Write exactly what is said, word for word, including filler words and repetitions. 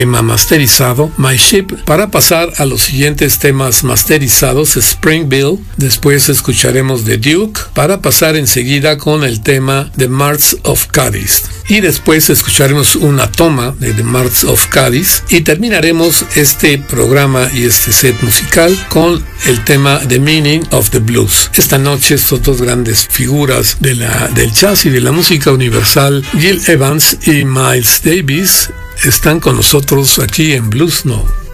tema masterizado, My Ship, para pasar a los siguientes temas masterizados, Springville. Después escucharemos The Duke, para pasar enseguida con el tema The Marts of Cádiz. Y después escucharemos una toma de The Marts of Cádiz. Y terminaremos este programa y este set musical con el tema The Meaning of the Blues. Esta noche estos dos grandes figuras de la, del jazz y de la música universal, Gil Evans y Miles Davis, están con nosotros aquí en Blues Note.